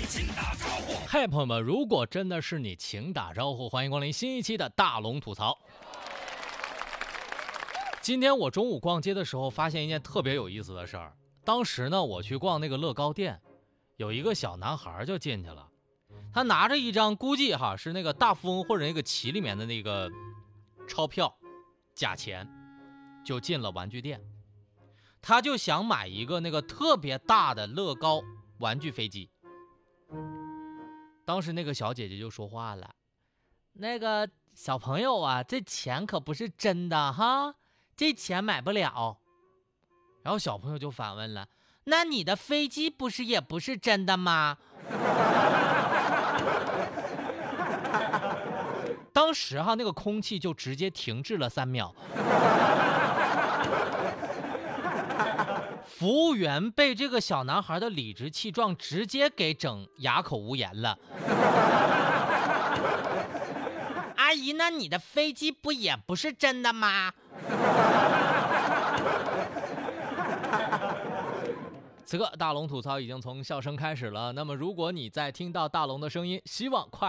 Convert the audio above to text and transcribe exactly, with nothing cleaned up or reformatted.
嗨，朋友们，如果真的是你，请打招呼，欢迎光临新一期的大龙吐槽。今天我中午逛街的时候，发现一件特别有意思的事儿。当时呢，我去逛那个乐高店，有一个小男孩就进去了，他拿着一张估计哈是那个大富翁或者那个棋里面的那个钞票假钱，就进了玩具店。他就想买一个那个特别大的乐高玩具飞机。当时那个小姐姐就说话了，那个小朋友啊，这钱可不是真的哈，这钱买不了。然后小朋友就反问了，那你的飞机不是也不是真的吗？当时哈那个空气就直接停滞了三秒。服务员被这个小男孩的理直气壮直接给整哑口无言了。阿姨，那你的飞机不也不是真的吗？此刻大龙吐槽已经从笑声开始了，那么如果你在听到大龙的声音，希望快